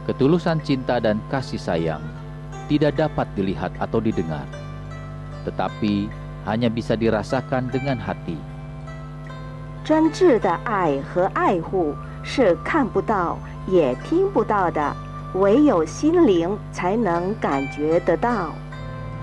Ketulusan cinta dan kasih sayang tidak dapat dilihat atau didengar, tetapi hanya bisa dirasakan dengan hati. 专挚的爱和爱护是看不到也听不到的，唯有心灵才能感觉得到。